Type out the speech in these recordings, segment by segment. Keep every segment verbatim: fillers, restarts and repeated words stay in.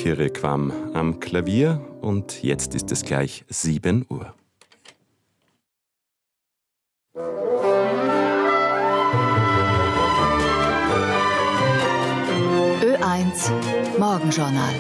Kyrikwam am Klavier und jetzt ist es gleich sieben Uhr. Ö eins Morgenjournal.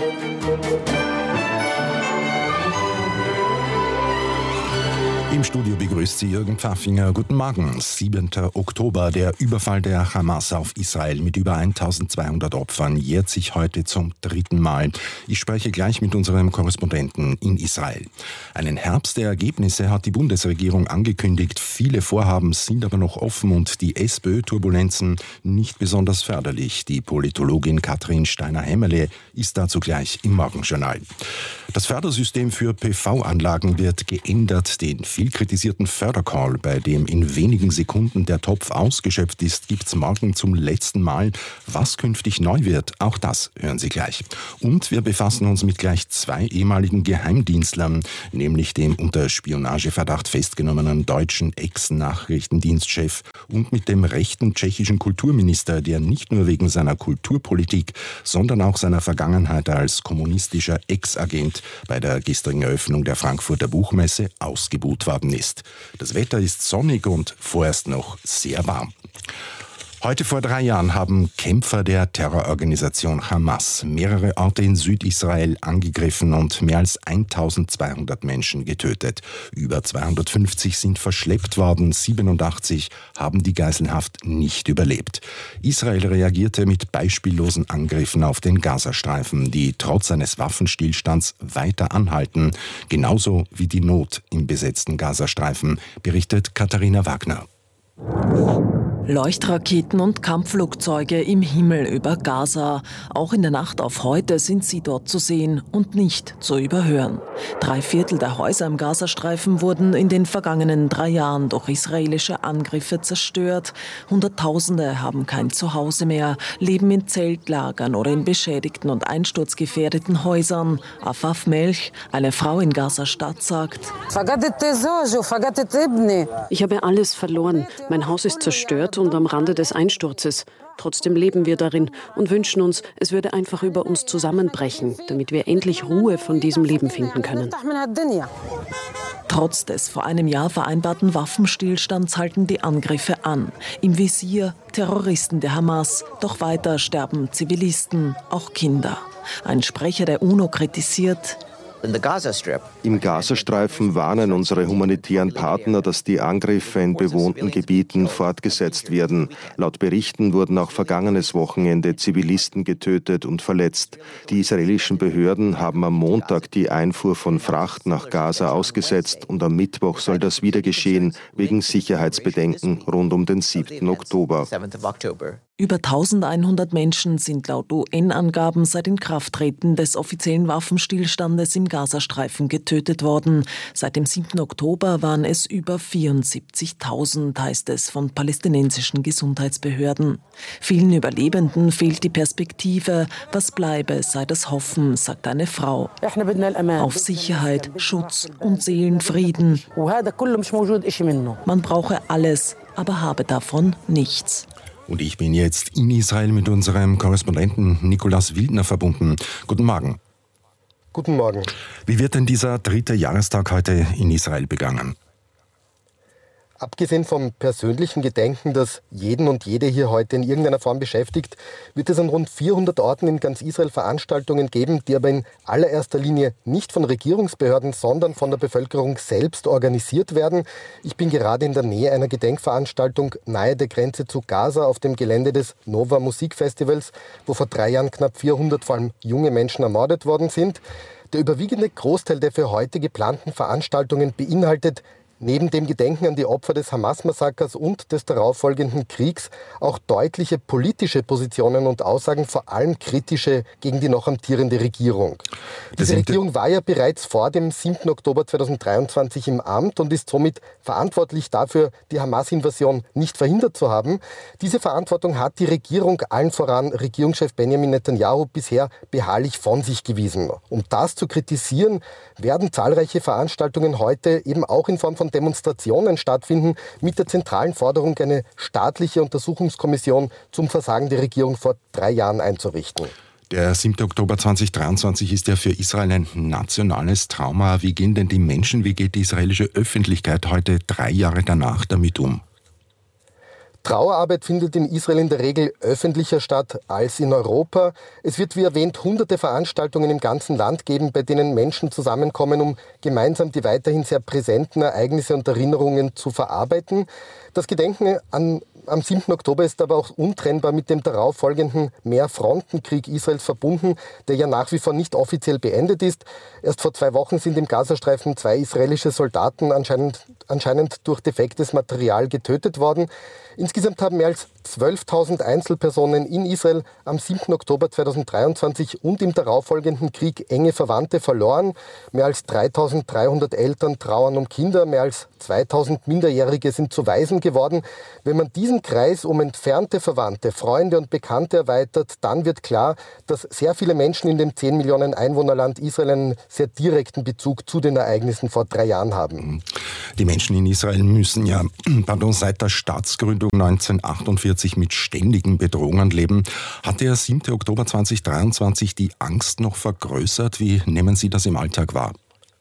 Im Studio begrüßt Sie Jürgen Pfaffinger. Guten Morgen. siebenter Oktober. Der Überfall der Hamas auf Israel mit über eintausendzweihundert Opfern jährt sich heute zum dritten Mal. Ich spreche gleich mit unserem Korrespondenten in Israel. Einen Herbst der Ergebnisse hat die Bundesregierung angekündigt. Viele Vorhaben sind aber noch offen und die SPÖ-Turbulenzen nicht besonders förderlich. Die Politologin Katrin Steiner-Hämmerle ist dazu gleich im Morgenjournal. Das Fördersystem für P V-Anlagen wird geändert. Den viel kritisierten Fördercall, bei dem in wenigen Sekunden der Topf ausgeschöpft ist, gibt's morgen zum letzten Mal. Was künftig neu wird, auch das hören Sie gleich. Und wir befassen uns mit gleich zwei ehemaligen Geheimdienstlern, nämlich dem unter Spionageverdacht festgenommenen deutschen Ex-Nachrichtendienstchef und mit dem rechten tschechischen Kulturminister, der nicht nur wegen seiner Kulturpolitik, sondern auch seiner Vergangenheit als kommunistischer Ex-Agent bei der gestrigen Eröffnung der Frankfurter Buchmesse ausgebuht worden ist. Das Wetter ist sonnig und vorerst noch sehr warm. Heute vor drei Jahren haben Kämpfer der Terrororganisation Hamas mehrere Orte in Südisrael angegriffen und mehr als eintausendzweihundert Menschen getötet. Über zweihundertfünfzig sind verschleppt worden, siebenundachtzig haben die Geiselhaft nicht überlebt. Israel reagierte mit beispiellosen Angriffen auf den Gazastreifen, die trotz eines Waffenstillstands weiter anhalten, genauso wie die Not im besetzten Gazastreifen, berichtet Katharina Wagner. Leuchtraketen und Kampfflugzeuge im Himmel über Gaza. Auch in der Nacht auf heute sind sie dort zu sehen und nicht zu überhören. Drei Viertel der Häuser im Gazastreifen wurden in den vergangenen drei Jahren durch israelische Angriffe zerstört. Hunderttausende haben kein Zuhause mehr, leben in Zeltlagern oder in beschädigten und einsturzgefährdeten Häusern. Afaf Melch, eine Frau in Gaza-Stadt, sagt: Ich habe alles verloren. Mein Haus ist zerstört und am Rande des Einsturzes. Trotzdem leben wir darin und wünschen uns, es würde einfach über uns zusammenbrechen, damit wir endlich Ruhe von diesem Leben finden können. Trotz des vor einem Jahr vereinbarten Waffenstillstands halten die Angriffe an. Im Visier Terroristen der Hamas. Doch weiter sterben Zivilisten, auch Kinder. Ein Sprecher der UNO kritisiert: Im Gazastreifen warnen unsere humanitären Partner, dass die Angriffe in bewohnten Gebieten fortgesetzt werden. Laut Berichten wurden auch vergangenes Wochenende Zivilisten getötet und verletzt. Die israelischen Behörden haben am Montag die Einfuhr von Fracht nach Gaza ausgesetzt und am Mittwoch soll das wieder geschehen, wegen Sicherheitsbedenken rund um den siebten Oktober. Über eintausendeinhundert Menschen sind laut U N-Angaben seit Inkrafttreten des offiziellen Waffenstillstandes im Gazastreifen getötet worden. Seit dem siebten Oktober waren es über vierundsiebzigtausend, heißt es von palästinensischen Gesundheitsbehörden. Vielen Überlebenden fehlt die Perspektive. Was bleibe, sei das Hoffen, sagt eine Frau. Auf Sicherheit, Schutz und Seelenfrieden. Man brauche alles, aber habe davon nichts. Und ich bin jetzt in Israel mit unserem Korrespondenten Nikolaus Wildner verbunden. Guten Morgen. Guten Morgen. Wie wird denn dieser dritte Jahrestag heute in Israel begangen? Abgesehen vom persönlichen Gedenken, das jeden und jede hier heute in irgendeiner Form beschäftigt, wird es an rund vierhundert Orten in ganz Israel Veranstaltungen geben, die aber in allererster Linie nicht von Regierungsbehörden, sondern von der Bevölkerung selbst organisiert werden. Ich bin gerade in der Nähe einer Gedenkveranstaltung nahe der Grenze zu Gaza auf dem Gelände des Nova Musikfestivals, wo vor drei Jahren knapp vierhundert, vor allem junge Menschen, ermordet worden sind. Der überwiegende Großteil der für heute geplanten Veranstaltungen beinhaltet neben dem Gedenken an die Opfer des Hamas-Massakers und des darauffolgenden Kriegs auch deutliche politische Positionen und Aussagen, vor allem kritische gegen die noch amtierende Regierung. Diese Regierung war ja bereits vor dem siebten Oktober zweitausenddreiundzwanzig im Amt und ist somit verantwortlich dafür, die Hamas-Invasion nicht verhindert zu haben. Diese Verantwortung hat die Regierung, allen voran Regierungschef Benjamin Netanyahu, bisher beharrlich von sich gewiesen. Um das zu kritisieren, werden zahlreiche Veranstaltungen heute eben auch in Form von Demonstrationen stattfinden, mit der zentralen Forderung, eine staatliche Untersuchungskommission zum Versagen der Regierung vor drei Jahren einzurichten. Der siebte Oktober zweitausenddreiundzwanzig ist ja für Israel ein nationales Trauma. Wie gehen denn die Menschen, wie geht die israelische Öffentlichkeit heute drei Jahre danach damit um? Trauerarbeit findet in Israel in der Regel öffentlicher statt als in Europa. Es wird, wie erwähnt, hunderte Veranstaltungen im ganzen Land geben, bei denen Menschen zusammenkommen, um gemeinsam die weiterhin sehr präsenten Ereignisse und Erinnerungen zu verarbeiten. Das Gedenken an Am siebten Oktober ist aber auch untrennbar mit dem darauffolgenden Mehrfrontenkrieg Israels verbunden, der ja nach wie vor nicht offiziell beendet ist. Erst vor zwei Wochen sind im Gazastreifen zwei israelische Soldaten anscheinend, anscheinend durch defektes Material getötet worden. Insgesamt haben mehr als zwölftausend Einzelpersonen in Israel am siebten Oktober zweitausenddreiundzwanzig und im darauffolgenden Krieg enge Verwandte verloren. Mehr als dreitausenddreihundert Eltern trauern um Kinder, mehr als zweitausend Minderjährige sind zu Waisen geworden. Wenn man diesen Kreis um entfernte Verwandte, Freunde und Bekannte erweitert, dann wird klar, dass sehr viele Menschen in dem zehn Millionen Einwohnerland Israel einen sehr direkten Bezug zu den Ereignissen vor drei Jahren haben. Die Menschen in Israel müssen ja pardon, seit der Staatsgründung neunzehnhundertachtundvierzig mit ständigen Bedrohungen leben. Hat der siebte Oktober zweitausenddreiundzwanzig die Angst noch vergrößert? Wie nehmen Sie das im Alltag wahr?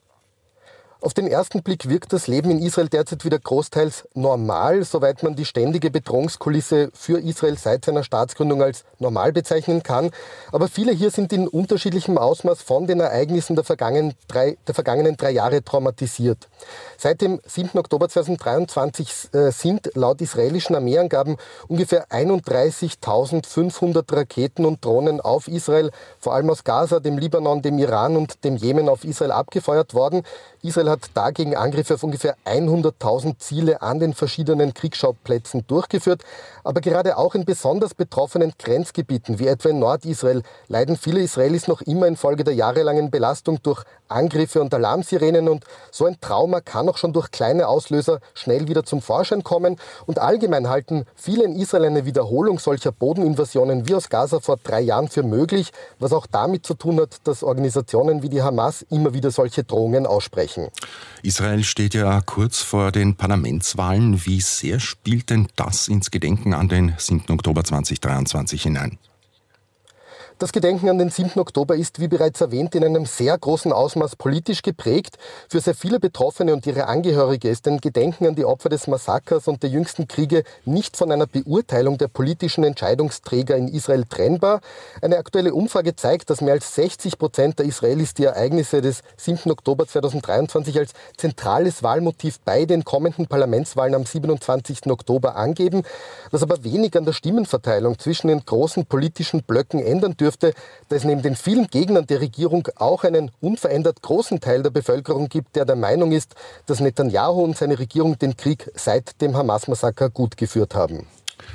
Auf den ersten Blick wirkt das Leben in Israel derzeit wieder großteils normal, soweit man die ständige Bedrohungskulisse für Israel seit seiner Staatsgründung als normal bezeichnen kann. Aber viele hier sind in unterschiedlichem Ausmaß von den Ereignissen der vergangenen drei, der vergangenen drei Jahre traumatisiert. Seit dem siebten Oktober zweitausenddreiundzwanzig äh, sind laut israelischen Armeeangaben ungefähr einunddreißigtausendfünfhundert Raketen und Drohnen auf Israel, vor allem aus Gaza, dem Libanon, dem Iran und dem Jemen auf Israel abgefeuert worden. Israel hat dagegen Angriffe auf ungefähr hunderttausend Ziele an den verschiedenen Kriegsschauplätzen durchgeführt. Aber gerade auch in besonders betroffenen Grenzgebieten, wie etwa in Nordisrael, leiden viele Israelis noch immer infolge der jahrelangen Belastung durch Angriffe und Alarmsirenen. Und so ein Trauma kann auch schon durch kleine Auslöser schnell wieder zum Vorschein kommen. Und allgemein halten viele in Israel eine Wiederholung solcher Bodeninvasionen wie aus Gaza vor drei Jahren für möglich, was auch damit zu tun hat, dass Organisationen wie die Hamas immer wieder solche Drohungen aussprechen. Israel steht ja kurz vor den Parlamentswahlen. Wie sehr spielt denn das ins Gedenken an den siebten Oktober zweitausenddreiundzwanzig hinein? Das Gedenken an den siebten Oktober ist, wie bereits erwähnt, in einem sehr großen Ausmaß politisch geprägt. Für sehr viele Betroffene und ihre Angehörige ist ein Gedenken an die Opfer des Massakers und der jüngsten Kriege nicht von einer Beurteilung der politischen Entscheidungsträger in Israel trennbar. Eine aktuelle Umfrage zeigt, dass mehr als sechzig Prozent der Israelis die Ereignisse des siebten Oktober zweitausenddreiundzwanzig als zentrales Wahlmotiv bei den kommenden Parlamentswahlen am siebenundzwanzigsten Oktober angeben. Was aber wenig an der Stimmenverteilung zwischen den großen politischen Blöcken ändern dürfte, da es neben den vielen Gegnern der Regierung auch einen unverändert großen Teil der Bevölkerung gibt, der der Meinung ist, dass Netanyahu und seine Regierung den Krieg seit dem Hamas-Massaker gut geführt haben.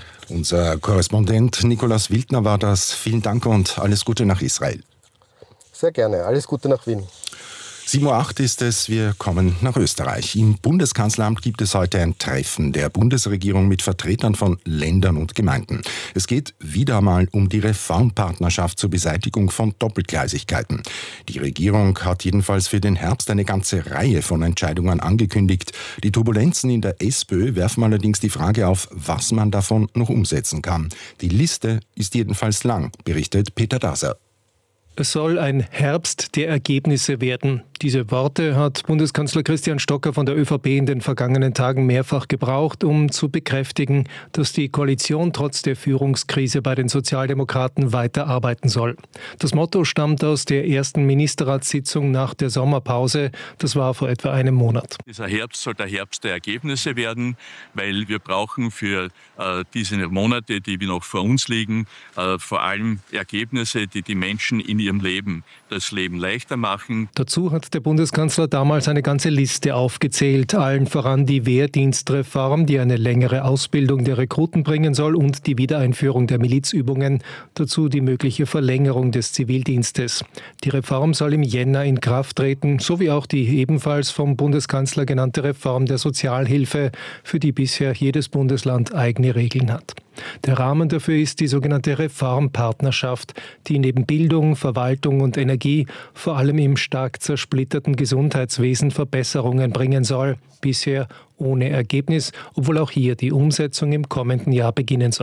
Unser Korrespondent Nikolaus Wildner war das. Vielen Dank und alles Gute nach Israel. Sehr gerne. Alles Gute nach Wien. sieben Uhr acht ist es, wir kommen nach Österreich. Im Bundeskanzleramt gibt es heute ein Treffen der Bundesregierung mit Vertretern von Ländern und Gemeinden. Es geht wieder einmal um die Reformpartnerschaft zur Beseitigung von Doppelgleisigkeiten. Die Regierung hat jedenfalls für den Herbst eine ganze Reihe von Entscheidungen angekündigt. Die Turbulenzen in der SPÖ werfen allerdings die Frage auf, was man davon noch umsetzen kann. Die Liste ist jedenfalls lang, berichtet Peter Daser. Es soll ein Herbst der Ergebnisse werden. Diese Worte hat Bundeskanzler Christian Stocker von der ÖVP in den vergangenen Tagen mehrfach gebraucht, um zu bekräftigen, dass die Koalition trotz der Führungskrise bei den Sozialdemokraten weiterarbeiten soll. Das Motto stammt aus der ersten Ministerratssitzung nach der Sommerpause. Das war vor etwa einem Monat. Dieser Herbst soll der Herbst der Ergebnisse werden, weil wir brauchen für äh, diese Monate, die wir noch vor uns liegen, äh, vor allem Ergebnisse, die die Menschen in ihrem Leben das Leben leichter machen. Dazu hat der Bundeskanzler damals eine ganze Liste aufgezählt, allen voran die Wehrdienstreform, die eine längere Ausbildung der Rekruten bringen soll, und die Wiedereinführung der Milizübungen, dazu die mögliche Verlängerung des Zivildienstes. Die Reform soll im Jänner in Kraft treten, sowie auch die ebenfalls vom Bundeskanzler genannte Reform der Sozialhilfe, für die bisher jedes Bundesland eigene Regeln hat. Der Rahmen dafür ist die sogenannte Reformpartnerschaft, die neben Bildung, Verwaltung und Energie vor allem im stark zersplitterten Gesundheitswesen Verbesserungen bringen soll. Bisher ohne Ergebnis, obwohl auch hier die Umsetzung im kommenden Jahr beginnen soll.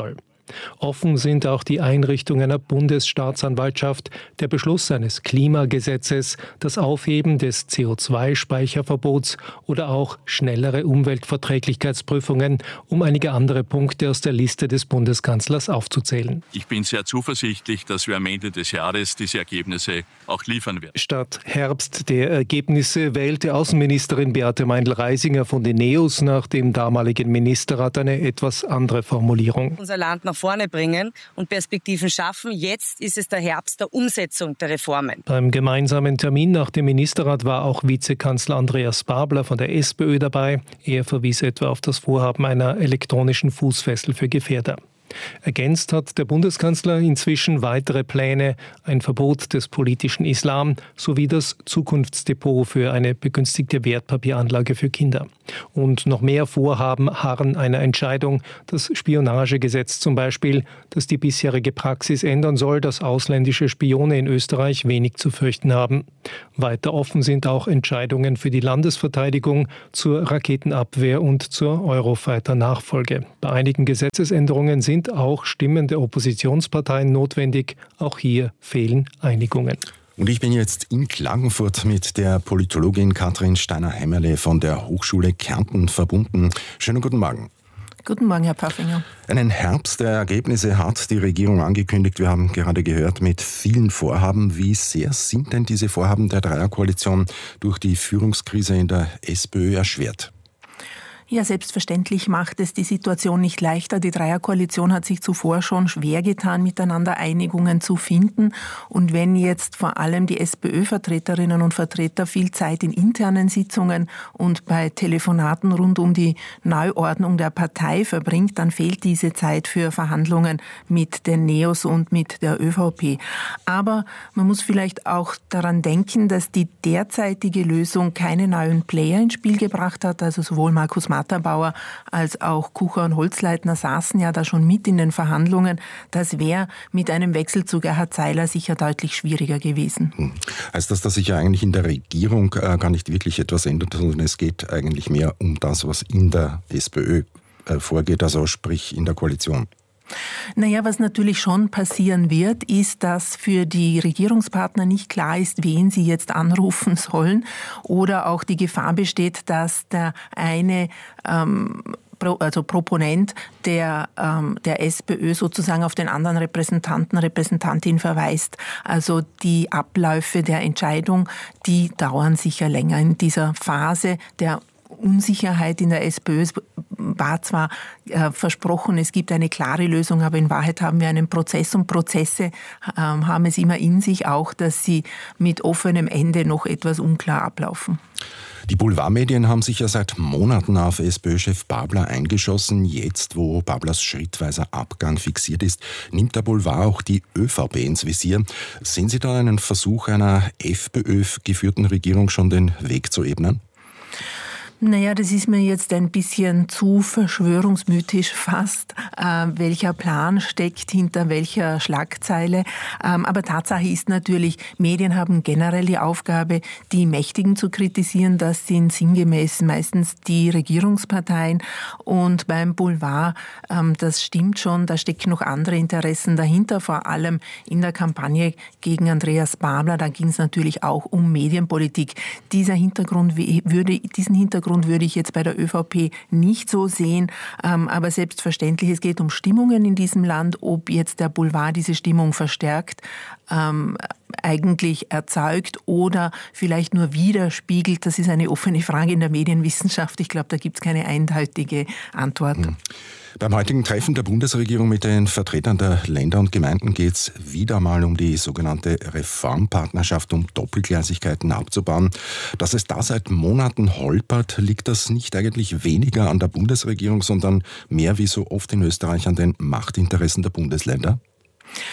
Offen sind auch die Einrichtung einer Bundesstaatsanwaltschaft, der Beschluss eines Klimagesetzes, das Aufheben des C O zwei Speicherverbots oder auch schnellere Umweltverträglichkeitsprüfungen, um einige andere Punkte aus der Liste des Bundeskanzlers aufzuzählen. Ich bin sehr zuversichtlich, dass wir am Ende des Jahres diese Ergebnisse auch liefern werden. Statt Herbst der Ergebnisse wählte Außenministerin Beate Meindl-Reisinger von den Neos nach dem damaligen Ministerrat eine etwas andere Formulierung. Unser Land nach vorne bringen und Perspektiven schaffen. Jetzt ist es der Herbst der Umsetzung der Reformen. Beim gemeinsamen Termin nach dem Ministerrat war auch Vizekanzler Andreas Babler von der SPÖ dabei. Er verwies etwa auf das Vorhaben einer elektronischen Fußfessel für Gefährder. Ergänzt hat der Bundeskanzler inzwischen weitere Pläne, ein Verbot des politischen Islam sowie das Zukunftsdepot für eine begünstigte Wertpapieranlage für Kinder. Und noch mehr Vorhaben harren einer Entscheidung, das Spionagegesetz zum Beispiel, das die bisherige Praxis ändern soll, dass ausländische Spione in Österreich wenig zu fürchten haben. Weiter offen sind auch Entscheidungen für die Landesverteidigung, zur Raketenabwehr und zur Eurofighter-Nachfolge. Bei einigen Gesetzesänderungen sind auch Stimmen der Oppositionsparteien notwendig. Auch hier fehlen Einigungen. Und ich bin jetzt in Klagenfurt mit der Politologin Katrin Steiner-Hämmerle von der Hochschule Kärnten verbunden. Schönen guten Morgen. Guten Morgen, Herr Pfaffinger. Einen Herbst der Ergebnisse hat die Regierung angekündigt. Wir haben gerade gehört, mit vielen Vorhaben. Wie sehr sind denn diese Vorhaben der Dreierkoalition durch die Führungskrise in der SPÖ erschwert? Ja, selbstverständlich macht es die Situation nicht leichter. Die Dreierkoalition hat sich zuvor schon schwer getan, miteinander Einigungen zu finden. Und wenn jetzt vor allem die SPÖ-Vertreterinnen und Vertreter viel Zeit in internen Sitzungen und bei Telefonaten rund um die Neuordnung der Partei verbringt, dann fehlt diese Zeit für Verhandlungen mit den Neos und mit der ÖVP. Aber man muss vielleicht auch daran denken, dass die derzeitige Lösung keine neuen Player ins Spiel gebracht hat. Also sowohl Markus Matterbauer als auch Kucher und Holzleitner saßen ja da schon mit in den Verhandlungen. Das wäre mit einem Wechsel zu Gerhard Seiler sicher deutlich schwieriger gewesen. Hm. Heißt das, dass sich ja eigentlich in der Regierung äh, gar nicht wirklich etwas ändert, sondern es geht eigentlich mehr um das, was in der SPÖ äh, vorgeht, also sprich in der Koalition? Naja, was natürlich schon passieren wird, ist, dass für die Regierungspartner nicht klar ist, wen sie jetzt anrufen sollen, oder auch die Gefahr besteht, dass der eine ähm, also Proponent der, ähm, der SPÖ sozusagen auf den anderen Repräsentanten, Repräsentantin verweist. Also die Abläufe der Entscheidung, die dauern sicher länger. In dieser Phase der Unsicherheit in der SPÖ. Es war zwar äh, versprochen, es gibt eine klare Lösung, aber in Wahrheit haben wir einen Prozess, und Prozesse ähm, haben es immer in sich, auch dass sie mit offenem Ende noch etwas unklar ablaufen. Die Boulevardmedien haben sich ja seit Monaten auf SPÖ-Chef Babler eingeschossen. Jetzt, wo Bablers schrittweiser Abgang fixiert ist, nimmt der Boulevard auch die ÖVP ins Visier. Sehen Sie da einen Versuch einer FPÖ-geführten Regierung schon den Weg zu ebnen? Naja, das ist mir jetzt ein bisschen zu verschwörungsmythisch fast, äh, welcher Plan steckt hinter welcher Schlagzeile. Ähm, aber Tatsache ist natürlich, Medien haben generell die Aufgabe, die Mächtigen zu kritisieren. Das sind sinngemäß meistens die Regierungsparteien. Und beim Boulevard, ähm, das stimmt schon, da stecken noch andere Interessen dahinter, vor allem in der Kampagne gegen Andreas Babler. Da ging es natürlich auch um Medienpolitik. Dieser Hintergrund würde, diesen Hintergrund würde ich jetzt bei der ÖVP nicht so sehen. Aber selbstverständlich, es geht um Stimmungen in diesem Land. Ob jetzt der Boulevard diese Stimmung verstärkt, ähm, eigentlich erzeugt oder vielleicht nur widerspiegelt, das ist eine offene Frage in der Medienwissenschaft. Ich glaube, da gibt es keine eindeutige Antwort. Mhm. Beim heutigen Treffen der Bundesregierung mit den Vertretern der Länder und Gemeinden geht es wieder mal um die sogenannte Reformpartnerschaft, um Doppelgleisigkeiten abzubauen. Dass es da seit Monaten holpert, liegt das nicht eigentlich weniger an der Bundesregierung, sondern mehr wie so oft in Österreich an den Machtinteressen der Bundesländer?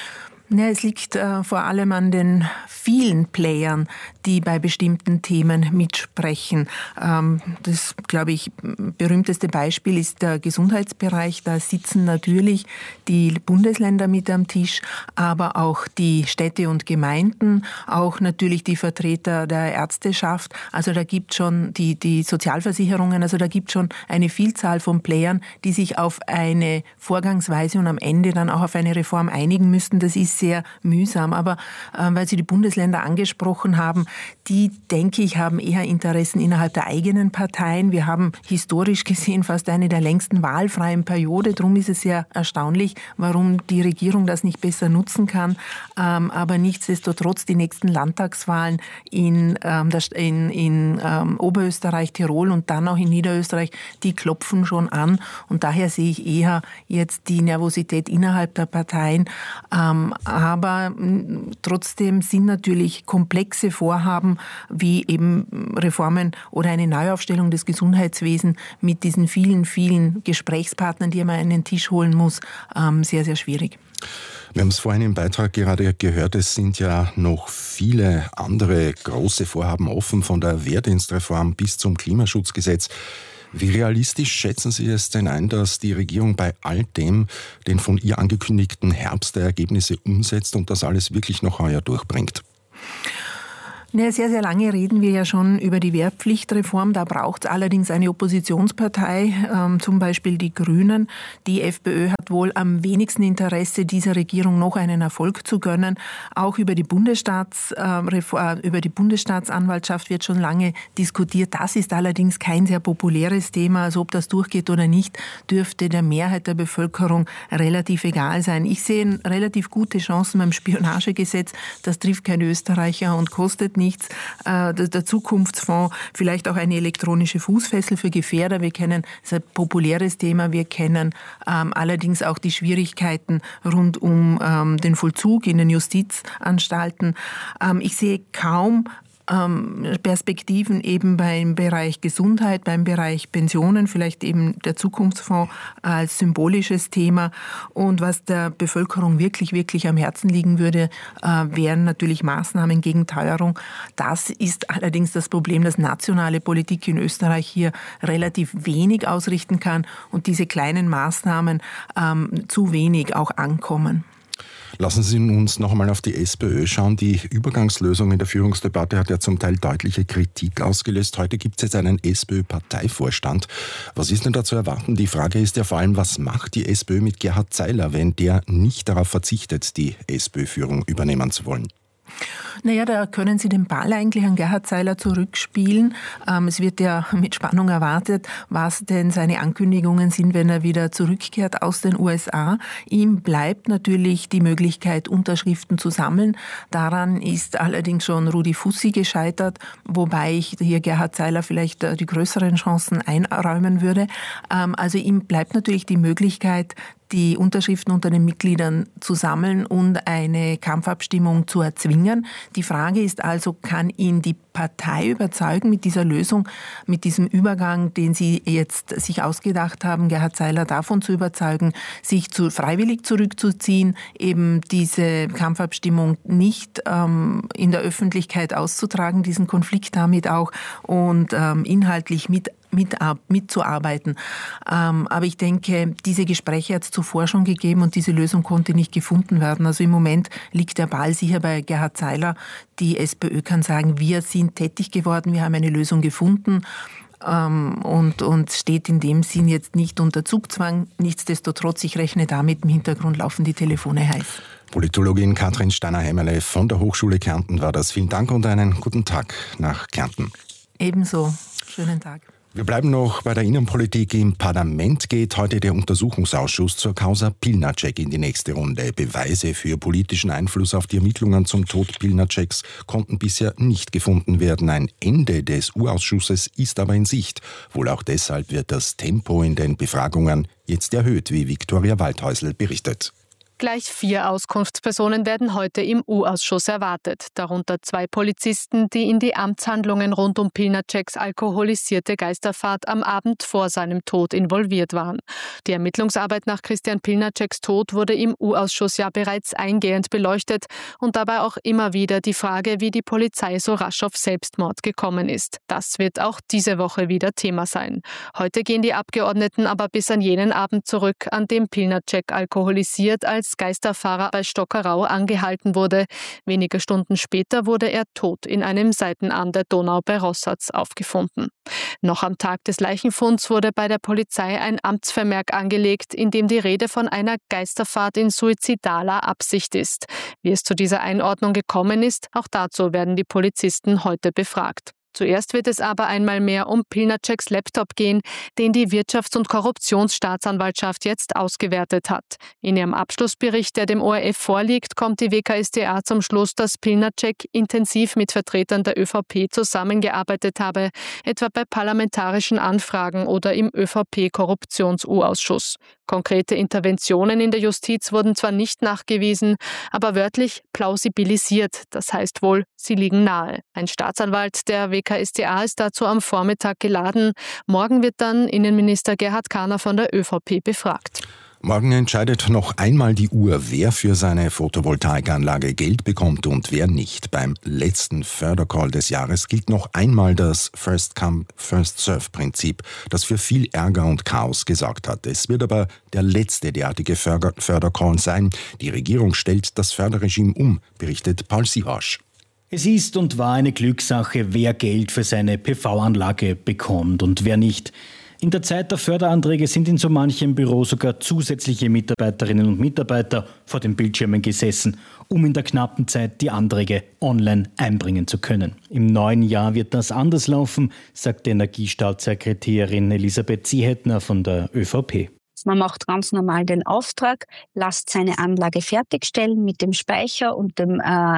Ja, es liegt äh, vor allem an den vielen Playern, die bei bestimmten Themen mitsprechen. Ähm, das, glaube ich, berühmteste Beispiel ist der Gesundheitsbereich. Da sitzen natürlich die Bundesländer mit am Tisch, aber auch die Städte und Gemeinden, auch natürlich die Vertreter der Ärzteschaft. Also da gibt schon die, die Sozialversicherungen, also da gibt schon eine Vielzahl von Playern, die sich auf eine Vorgangsweise und am Ende dann auch auf eine Reform einigen müssten. Das ist sehr mühsam. Aber äh, weil Sie die Bundesländer angesprochen haben, die, denke ich, haben eher Interessen innerhalb der eigenen Parteien. Wir haben historisch gesehen fast eine der längsten wahlfreien Periode. Darum ist es sehr erstaunlich, warum die Regierung das nicht besser nutzen kann. Ähm, aber nichtsdestotrotz die nächsten Landtagswahlen in, ähm, der, in, in ähm, Oberösterreich, Tirol und dann auch in Niederösterreich, die klopfen schon an. Und daher sehe ich eher jetzt die Nervosität innerhalb der Parteien. Ähm, aber trotzdem sind natürlich komplexe Vorhaben wie eben Reformen oder eine Neuaufstellung des Gesundheitswesens mit diesen vielen, vielen Gesprächspartnern, die man an den Tisch holen muss, ähm, sehr, sehr schwierig. Wir haben es vorhin im Beitrag gerade gehört, es sind ja noch viele andere große Vorhaben offen, von der Wehrdienstreform bis zum Klimaschutzgesetz. Wie realistisch schätzen Sie es denn ein, dass die Regierung bei all dem den von ihr angekündigten Herbst der Ergebnisse umsetzt und das alles wirklich noch heuer durchbringt? Ja, sehr, sehr lange reden wir ja schon über die Wehrpflichtreform. Da braucht es allerdings eine Oppositionspartei, ähm, zum Beispiel die Grünen. Die FPÖ hat wohl am wenigsten Interesse, dieser Regierung noch einen Erfolg zu gönnen. Auch über die, Bundesstaats, äh, über die Bundesstaatsanwaltschaft wird schon lange diskutiert. Das ist allerdings kein sehr populäres Thema. Also ob das durchgeht oder nicht, dürfte der Mehrheit der Bevölkerung relativ egal sein. Ich sehe relativ gute Chancen beim Spionagegesetz. Das trifft kein Österreicher und kostet nichts. Der Zukunftsfonds, vielleicht auch eine elektronische Fußfessel für Gefährder. Wir kennen, das ist ein populäres Thema. Wir kennen ähm, allerdings auch die Schwierigkeiten rund um ähm, den Vollzug in den Justizanstalten. Ähm, ich sehe kaum Perspektiven eben beim Bereich Gesundheit, beim Bereich Pensionen, vielleicht eben der Zukunftsfonds als symbolisches Thema. Und was der Bevölkerung wirklich, wirklich am Herzen liegen würde, wären natürlich Maßnahmen gegen Teuerung. Das ist allerdings das Problem, dass nationale Politik in Österreich hier relativ wenig ausrichten kann und diese kleinen Maßnahmen ähm, zu wenig auch ankommen. Lassen Sie uns noch einmal auf die SPÖ schauen. Die Übergangslösung in der Führungsdebatte hat ja zum Teil deutliche Kritik ausgelöst. Heute gibt es jetzt einen SPÖ-Parteivorstand. Was ist denn da zu erwarten? Die Frage ist ja vor allem, was macht die SPÖ mit Gerhard Zeiler, wenn der nicht darauf verzichtet, die SPÖ-Führung übernehmen zu wollen? Naja, da können Sie den Ball eigentlich an Gerhard Zeiler zurückspielen. Ähm, es wird ja mit Spannung erwartet, was denn seine Ankündigungen sind, wenn er wieder zurückkehrt aus den U S A. Ihm bleibt natürlich die Möglichkeit, Unterschriften zu sammeln. Daran ist allerdings schon Rudi Fussi gescheitert, wobei ich hier Gerhard Zeiler vielleicht die größeren Chancen einräumen würde. Ähm, also ihm bleibt natürlich die Möglichkeit, die Unterschriften unter den Mitgliedern zu sammeln und eine Kampfabstimmung zu erzwingen. Die Frage ist also, kann ihn die Partei überzeugen mit dieser Lösung, mit diesem Übergang, den Sie jetzt sich ausgedacht haben, Gerhard Zeiler davon zu überzeugen, sich zu, freiwillig zurückzuziehen, eben diese Kampfabstimmung nicht ähm, in der Öffentlichkeit auszutragen, diesen Konflikt damit auch und ähm, inhaltlich mit Mit, mitzuarbeiten. Ähm, aber ich denke, diese Gespräche hat es zuvor schon gegeben und diese Lösung konnte nicht gefunden werden. Also im Moment liegt der Ball sicher bei Gerhard Zeiler. Die SPÖ kann sagen, wir sind tätig geworden, wir haben eine Lösung gefunden. Ähm, und, und steht in dem Sinn jetzt nicht unter Zugzwang. Nichtsdestotrotz, ich rechne damit, im Hintergrund laufen die Telefone heiß. Politologin Katrin Steiner-Hämmerle von der Hochschule Kärnten war das. Vielen Dank und einen guten Tag nach Kärnten. Ebenso. Schönen Tag. Wir bleiben noch bei der Innenpolitik. Im Parlament geht heute der Untersuchungsausschuss zur Causa Pilnacek in die nächste Runde. Beweise für politischen Einfluss auf die Ermittlungen zum Tod Pilnaceks konnten bisher nicht gefunden werden. Ein Ende des U-Ausschusses ist aber in Sicht. Wohl auch deshalb wird das Tempo in den Befragungen jetzt erhöht, wie Viktoria Waldhäusl berichtet. Gleich vier Auskunftspersonen werden heute im U-Ausschuss erwartet, darunter zwei Polizisten, die in die Amtshandlungen rund um Pilnaceks alkoholisierte Geisterfahrt am Abend vor seinem Tod involviert waren. Die Ermittlungsarbeit nach Christian Pilnaceks Tod wurde im U-Ausschuss ja bereits eingehend beleuchtet und dabei auch immer wieder die Frage, wie die Polizei so rasch auf Selbstmord gekommen ist. Das wird auch diese Woche wieder Thema sein. Heute gehen die Abgeordneten aber bis an jenen Abend zurück, an dem Pilnacek alkoholisiert als Geisterfahrer bei Stockerau angehalten wurde. Wenige Stunden später wurde er tot in einem Seitenarm der Donau bei Rossatz aufgefunden. Noch am Tag des Leichenfunds wurde bei der Polizei ein Amtsvermerk angelegt, in dem die Rede von einer Geisterfahrt in suizidaler Absicht ist. Wie es zu dieser Einordnung gekommen ist, auch dazu werden die Polizisten heute befragt. Zuerst wird es aber einmal mehr um Pilnaceks Laptop gehen, den die Wirtschafts- und Korruptionsstaatsanwaltschaft jetzt ausgewertet hat. In ihrem Abschlussbericht, der dem O R F vorliegt, kommt die W K S t A zum Schluss, dass Pilnacek intensiv mit Vertretern der Ö V P zusammengearbeitet habe, etwa bei parlamentarischen Anfragen oder im Ö V P-Korruptions-U-Ausschuss. Konkrete Interventionen in der Justiz wurden zwar nicht nachgewiesen, aber wörtlich plausibilisiert, das heißt wohl, sie liegen nahe. Ein Staatsanwalt der W K S t A ist dazu am Vormittag geladen. Morgen wird dann Innenminister Gerhard Kahner von der Ö V P befragt. Morgen entscheidet noch einmal die Uhr, wer für seine Photovoltaikanlage Geld bekommt und wer nicht. Beim letzten Fördercall des Jahres gilt noch einmal das First-Come, First-Serve-Prinzip, das für viel Ärger und Chaos gesorgt hat. Es wird aber der letzte derartige Förder- Fördercall sein. Die Regierung stellt das Förderregime um, berichtet Paul Sirosch. Es ist und war eine Glückssache, wer Geld für seine P V-Anlage bekommt und wer nicht. In der Zeit der Förderanträge sind in so manchem Büro sogar zusätzliche Mitarbeiterinnen und Mitarbeiter vor den Bildschirmen gesessen, um in der knappen Zeit die Anträge online einbringen zu können. Im neuen Jahr wird das anders laufen, sagt Energiestaatssekretärin Elisabeth Ziehetner von der Ö V P. Man macht ganz normal den Auftrag, lässt seine Anlage fertigstellen mit dem Speicher und dem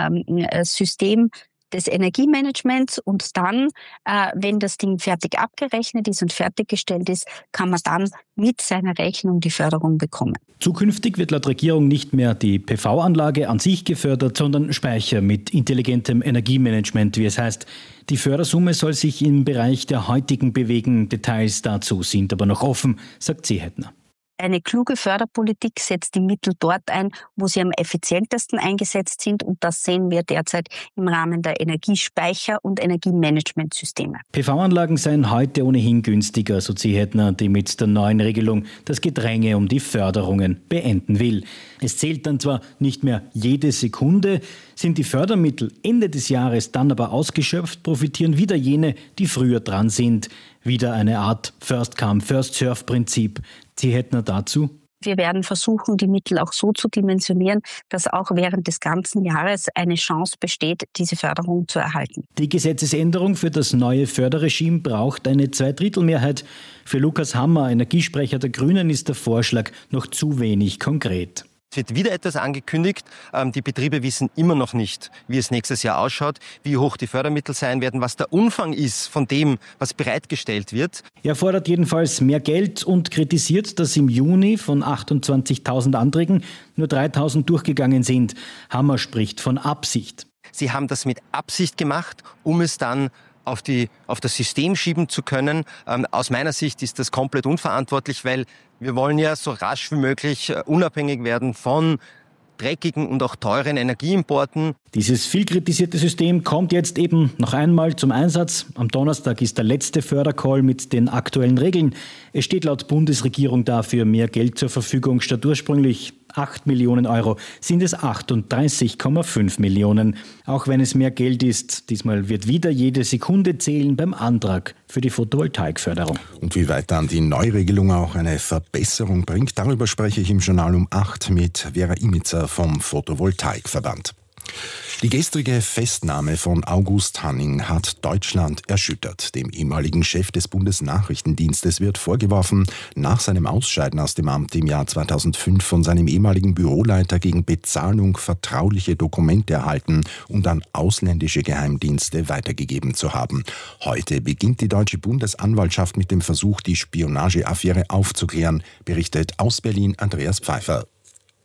äh, System des Energiemanagements und dann, äh, wenn das Ding fertig abgerechnet ist und fertiggestellt ist, kann man dann mit seiner Rechnung die Förderung bekommen. Zukünftig wird laut Regierung nicht mehr die P V-Anlage an sich gefördert, sondern Speicher mit intelligentem Energiemanagement, wie es heißt. Die Fördersumme soll sich im Bereich der heutigen bewegen. Details dazu sind aber noch offen, sagt Ziehetner. Eine kluge Förderpolitik setzt die Mittel dort ein, wo sie am effizientesten eingesetzt sind. Und das sehen wir derzeit im Rahmen der Energiespeicher- und Energiemanagementsysteme. P V-Anlagen seien heute ohnehin günstiger, so Ziehetner, die mit der neuen Regelung das Gedränge um die Förderungen beenden will. Es zählt dann zwar nicht mehr jede Sekunde, sind die Fördermittel Ende des Jahres dann aber ausgeschöpft, profitieren wieder jene, die früher dran sind. Wieder eine Art First-Come, First-Serve-Prinzip. Ziehetner dazu: Wir werden versuchen, die Mittel auch so zu dimensionieren, dass auch während des ganzen Jahres eine Chance besteht, diese Förderung zu erhalten. Die Gesetzesänderung für das neue Förderregime braucht eine Zweidrittelmehrheit. Für Lukas Hammer, Energiesprecher der Grünen, ist der Vorschlag noch zu wenig konkret. Es wird wieder etwas angekündigt. Die Betriebe wissen immer noch nicht, wie es nächstes Jahr ausschaut, wie hoch die Fördermittel sein werden, was der Umfang ist von dem, was bereitgestellt wird. Er fordert jedenfalls mehr Geld und kritisiert, dass im Juni von achtundzwanzigtausend Anträgen nur dreitausend durchgegangen sind. Hammer spricht von Absicht. Sie haben das mit Absicht gemacht, um es dann auf, die, auf das System schieben zu können. Ähm, aus meiner Sicht ist das komplett unverantwortlich, weil wir wollen ja so rasch wie möglich äh, unabhängig werden von dreckigen und auch teuren Energieimporten. Dieses viel kritisierte System kommt jetzt eben noch einmal zum Einsatz. Am Donnerstag ist der letzte Fördercall mit den aktuellen Regeln. Es steht laut Bundesregierung dafür mehr Geld zur Verfügung. Statt ursprünglich acht Millionen Euro sind es achtunddreißig Komma fünf Millionen. Auch wenn es mehr Geld ist, diesmal wird wieder jede Sekunde zählen beim Antrag für die Photovoltaikförderung. Und wie weit dann die Neuregelung auch eine Verbesserung bringt, darüber spreche ich im Journal um acht mit Vera Imitzer vom Photovoltaikverband. Die gestrige Festnahme von August Hanning hat Deutschland erschüttert. Dem ehemaligen Chef des Bundesnachrichtendienstes wird vorgeworfen, nach seinem Ausscheiden aus dem Amt im Jahr zweitausendfünf von seinem ehemaligen Büroleiter gegen Bezahlung vertrauliche Dokumente erhalten und an ausländische Geheimdienste weitergegeben zu haben. Heute beginnt die deutsche Bundesanwaltschaft mit dem Versuch, die Spionageaffäre aufzuklären, berichtet aus Berlin Andreas Pfeiffer.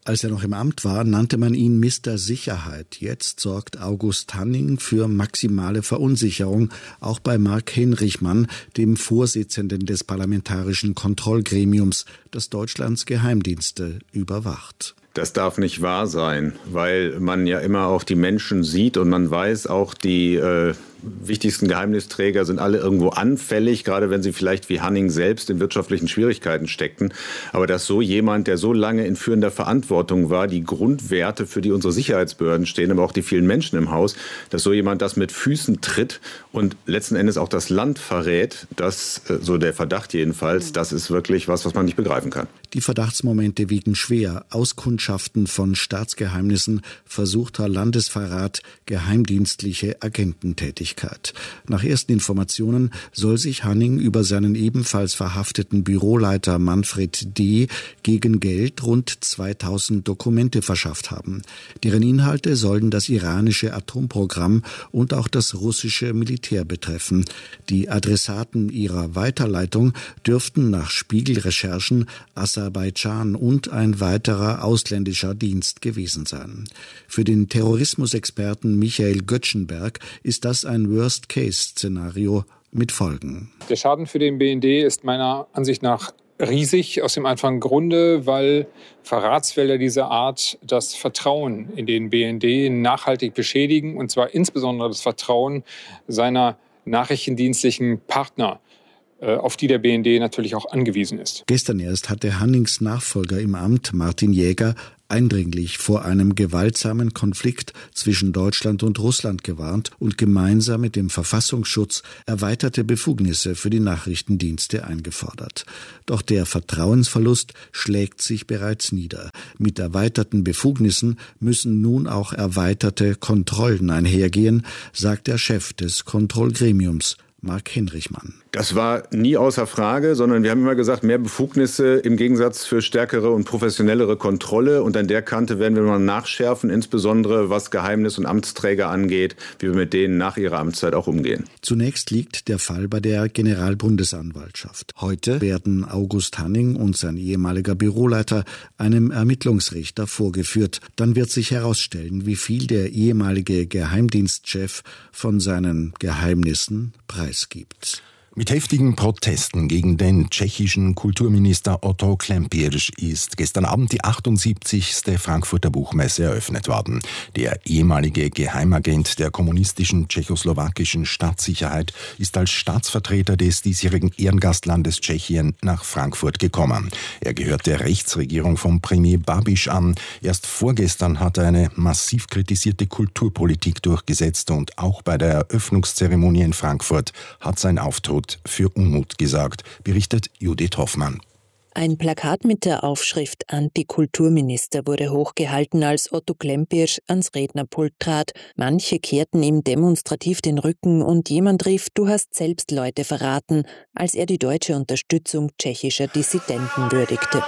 Als er noch im Amt war, nannte man ihn Mister Sicherheit. Jetzt sorgt August Hanning für maximale Verunsicherung, auch bei Mark Henrichmann, dem Vorsitzenden des Parlamentarischen Kontrollgremiums, das Deutschlands Geheimdienste überwacht. Das darf nicht wahr sein, weil man ja immer auch die Menschen sieht und man weiß auch, die äh, wichtigsten Geheimnisträger sind alle irgendwo anfällig, gerade wenn sie vielleicht wie Hanning selbst in wirtschaftlichen Schwierigkeiten steckten. Aber dass so jemand, der so lange in führender Verantwortung war, die Grundwerte, für die unsere Sicherheitsbehörden stehen, aber auch die vielen Menschen im Haus, dass so jemand das mit Füßen tritt und letzten Endes auch das Land verrät, das, so der Verdacht jedenfalls, das ist wirklich was, was man nicht begreifen kann. Die Verdachtsmomente wiegen schwer. Auskundschaften von Staatsgeheimnissen, versuchter Landesverrat, geheimdienstliche Agententätigkeit. Nach ersten Informationen soll sich Hanning über seinen ebenfalls verhafteten Büroleiter Manfred D. gegen Geld rund zweitausend Dokumente verschafft haben. Deren Inhalte sollen das iranische Atomprogramm und auch das russische Militär betreffen. Die Adressaten ihrer Weiterleitung dürften nach Spiegel-Recherchen Aserbaidschan und ein weiterer ausländischer Dienst gewesen sein. Für den Terrorismusexperten Michael Göttschenberg ist das ein Worst-Case-Szenario mit Folgen. Der Schaden für den B N D ist meiner Ansicht nach riesig, aus dem einfachen Grunde, weil Verratsfelder dieser Art das Vertrauen in den B N D nachhaltig beschädigen, und zwar insbesondere das Vertrauen seiner nachrichtendienstlichen Partner, auf die der B N D natürlich auch angewiesen ist. Gestern erst hatte Hannings Nachfolger im Amt, Martin Jäger, eindringlich vor einem gewaltsamen Konflikt zwischen Deutschland und Russland gewarnt und gemeinsam mit dem Verfassungsschutz erweiterte Befugnisse für die Nachrichtendienste eingefordert. Doch der Vertrauensverlust schlägt sich bereits nieder. Mit erweiterten Befugnissen müssen nun auch erweiterte Kontrollen einhergehen, sagt der Chef des Kontrollgremiums, Mark Henrichmann. Das war nie außer Frage, sondern wir haben immer gesagt, mehr Befugnisse im Gegensatz für stärkere und professionellere Kontrolle. Und an der Kante werden wir mal nachschärfen, insbesondere was Geheimnis- und Amtsträger angeht, wie wir mit denen nach ihrer Amtszeit auch umgehen. Zunächst liegt der Fall bei der Generalbundesanwaltschaft. Heute werden August Hanning und sein ehemaliger Büroleiter einem Ermittlungsrichter vorgeführt. Dann wird sich herausstellen, wie viel der ehemalige Geheimdienstchef von seinen Geheimnissen preisgibt. Mit heftigen Protesten gegen den tschechischen Kulturminister Otto Klempiersch ist gestern Abend die achtundsiebzigste Frankfurter Buchmesse eröffnet worden. Der ehemalige Geheimagent der kommunistischen tschechoslowakischen Staatssicherheit ist als Staatsvertreter des diesjährigen Ehrengastlandes Tschechien nach Frankfurt gekommen. Er gehört der Rechtsregierung von Premier Babiš an. Erst vorgestern hat er eine massiv kritisierte Kulturpolitik durchgesetzt und auch bei der Eröffnungszeremonie in Frankfurt hat sein Auftritt für Unmut gesorgt, berichtet Judith Hoffmann. Ein Plakat mit der Aufschrift Antikulturminister wurde hochgehalten, als Otto Klempiersch ans Rednerpult trat. Manche kehrten ihm demonstrativ den Rücken und jemand rief, du hast selbst Leute verraten, als er die deutsche Unterstützung tschechischer Dissidenten würdigte.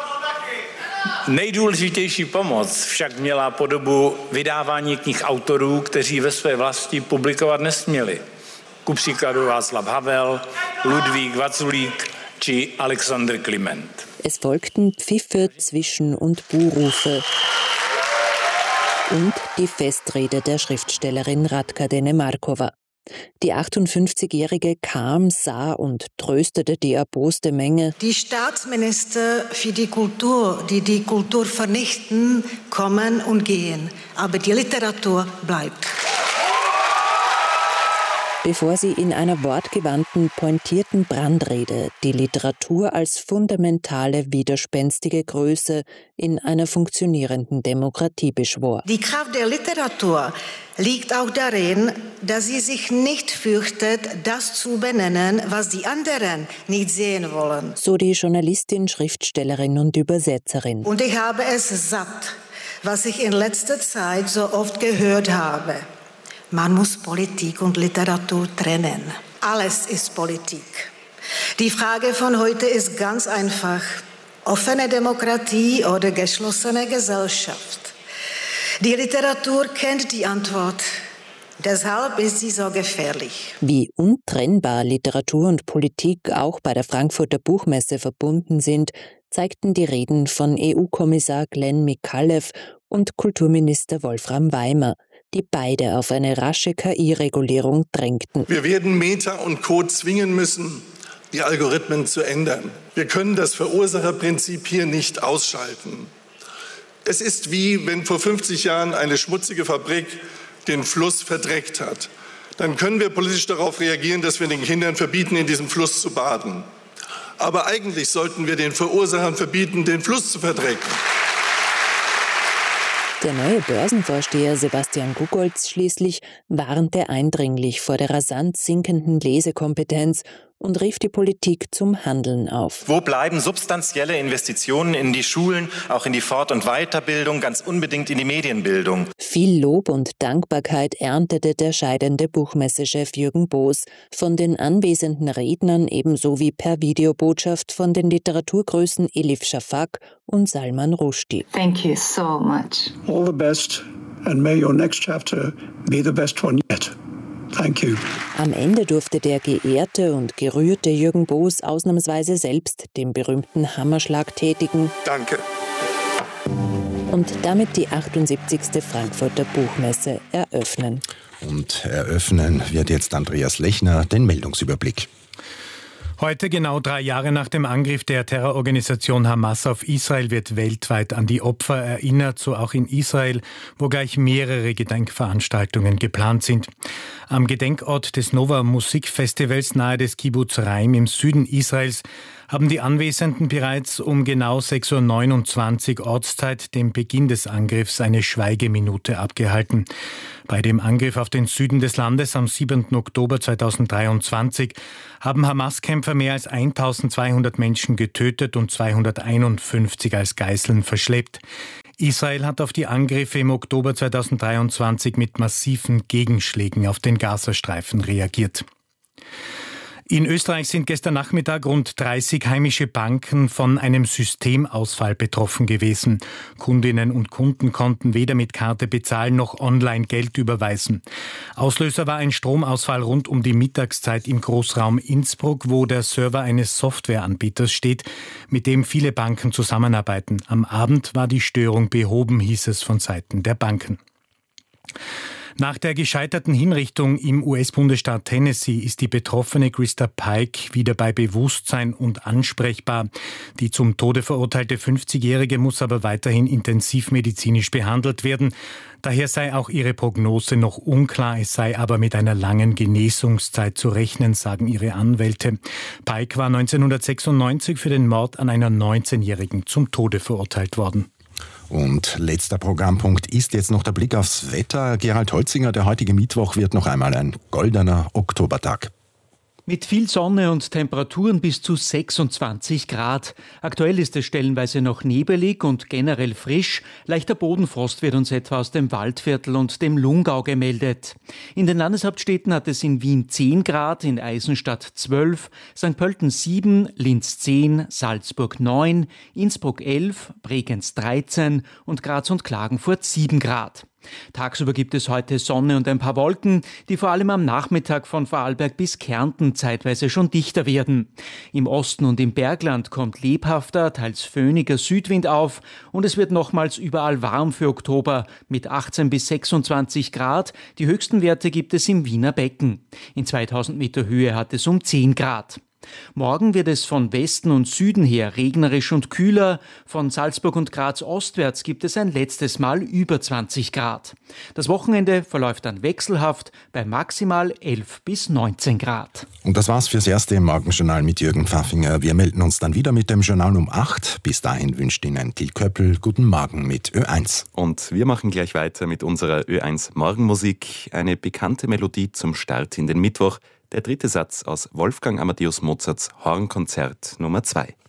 Nejdůležitější pomoc však měla podobu vydávání knih autorů, kteří ve své vlasti publikovat nesměli. Ku příkladu Václav Havel, Ludvík Vaculík či Alexander Kliment. Es folgten Pfiffe, Zwischen- und Buhrufe und die Festrede der Schriftstellerin Radka Denemarkova. Die achtundfünfzigjährige kam, sah und tröstete die erboste Menge. Die Staatsminister für die Kultur, die die Kultur vernichten, kommen und gehen. Aber die Literatur bleibt. Bevor sie in einer wortgewandten, pointierten Brandrede die Literatur als fundamentale, widerspenstige Größe in einer funktionierenden Demokratie beschwor. Die Kraft der Literatur liegt auch darin, dass sie sich nicht fürchtet, das zu benennen, was die anderen nicht sehen wollen. So die Journalistin, Schriftstellerin und Übersetzerin. Und ich habe es satt, was ich in letzter Zeit so oft gehört habe. Man muss Politik und Literatur trennen. Alles ist Politik. Die Frage von heute ist ganz einfach. Offene Demokratie oder geschlossene Gesellschaft? Die Literatur kennt die Antwort. Deshalb ist sie so gefährlich. Wie untrennbar Literatur und Politik auch bei der Frankfurter Buchmesse verbunden sind, zeigten die Reden von E U-Kommissar Glenn Micallef und Kulturminister Wolfram Weimer, die beide auf eine rasche K I-Regulierung drängten. Wir werden Meta und Co. zwingen müssen, die Algorithmen zu ändern. Wir können das Verursacherprinzip hier nicht ausschalten. Es ist wie, wenn vor fünfzig Jahren eine schmutzige Fabrik den Fluss verdreckt hat. Dann können wir politisch darauf reagieren, dass wir den Kindern verbieten, in diesem Fluss zu baden. Aber eigentlich sollten wir den Verursachern verbieten, den Fluss zu verdrecken. Der neue Börsenvorsteher Sebastian Gugolz schließlich warnte eindringlich vor der rasant sinkenden Lesekompetenz und rief die Politik zum Handeln auf. Wo bleiben substanzielle Investitionen in die Schulen, auch in die Fort- und Weiterbildung, ganz unbedingt in die Medienbildung? Viel Lob und Dankbarkeit erntete der scheidende Buchmessechef Jürgen Boos von den anwesenden Rednern ebenso wie per Videobotschaft von den Literaturgrößen Elif Shafak und Salman Rushdie. Thank you so much. All the best and may your next chapter be the best one yet. Thank you. Am Ende durfte der geehrte und gerührte Jürgen Boos ausnahmsweise selbst den berühmten Hammerschlag tätigen. Danke. Und damit die achtundsiebzigste Frankfurter Buchmesse eröffnen. Und eröffnen wird jetzt Andreas Lechner den Meldungsüberblick. Heute, genau drei Jahre nach dem Angriff der Terrororganisation Hamas auf Israel, wird weltweit an die Opfer erinnert, so auch in Israel, wo gleich mehrere Gedenkveranstaltungen geplant sind. Am Gedenkort des Nova Musikfestivals nahe des Kibbuz Reim im Süden Israels haben die Anwesenden bereits um genau sechs Uhr neunundzwanzig Ortszeit dem Beginn des Angriffs eine Schweigeminute abgehalten. Bei dem Angriff auf den Süden des Landes am siebenten Oktober zweitausenddreiundzwanzig haben Hamas-Kämpfer mehr als eintausendzweihundert Menschen getötet und zweihunderteinundfünfzig als Geiseln verschleppt. Israel hat auf die Angriffe im Oktober zweitausenddreiundzwanzig mit massiven Gegenschlägen auf den Gazastreifen reagiert. In Österreich sind gestern Nachmittag rund dreißig heimische Banken von einem Systemausfall betroffen gewesen. Kundinnen und Kunden konnten weder mit Karte bezahlen noch online Geld überweisen. Auslöser war ein Stromausfall rund um die Mittagszeit im Großraum Innsbruck, wo der Server eines Softwareanbieters steht, mit dem viele Banken zusammenarbeiten. Am Abend war die Störung behoben, hieß es von Seiten der Banken. Nach der gescheiterten Hinrichtung im U S-Bundesstaat Tennessee ist die betroffene Christa Pike wieder bei Bewusstsein und ansprechbar. Die zum Tode verurteilte fünfzigjährige muss aber weiterhin intensivmedizinisch behandelt werden. Daher sei auch ihre Prognose noch unklar, es sei aber mit einer langen Genesungszeit zu rechnen, sagen ihre Anwälte. Pike war neunzehnhundertsechsundneunzig für den Mord an einer neunzehnjährigen zum Tode verurteilt worden. Und letzter Programmpunkt ist jetzt noch der Blick aufs Wetter. Gerald Holzinger, der heutige Mittwoch wird noch einmal ein goldener Oktobertag. Mit viel Sonne und Temperaturen bis zu sechsundzwanzig Grad. Aktuell ist es stellenweise noch nebelig und generell frisch. Leichter Bodenfrost wird uns etwa aus dem Waldviertel und dem Lungau gemeldet. In den Landeshauptstädten hat es in Wien zehn Grad, in Eisenstadt zwölf, Sankt Pölten sieben, Linz zehn, Salzburg neun, Innsbruck elf, Bregenz dreizehn und Graz und Klagenfurt sieben Grad. Tagsüber gibt es heute Sonne und ein paar Wolken, die vor allem am Nachmittag von Vorarlberg bis Kärnten zeitweise schon dichter werden. Im Osten und im Bergland kommt lebhafter, teils föhniger Südwind auf und es wird nochmals überall warm für Oktober mit achtzehn bis sechsundzwanzig Grad. Die höchsten Werte gibt es im Wiener Becken. In zweitausend Meter Höhe hat es um zehn Grad. Morgen wird es von Westen und Süden her regnerisch und kühler. Von Salzburg und Graz ostwärts gibt es ein letztes Mal über zwanzig Grad. Das Wochenende verläuft dann wechselhaft bei maximal elf bis neunzehn Grad. Und das war's fürs Erste im Morgenjournal mit Jürgen Pfaffinger. Wir melden uns dann wieder mit dem Journal um acht. Bis dahin wünscht Ihnen Till Köppel guten Morgen mit Ö eins. Und wir machen gleich weiter mit unserer Ö eins Morgenmusik. Eine bekannte Melodie zum Start in den Mittwoch. Der dritte Satz aus Wolfgang Amadeus Mozarts Hornkonzert Nummer zwei.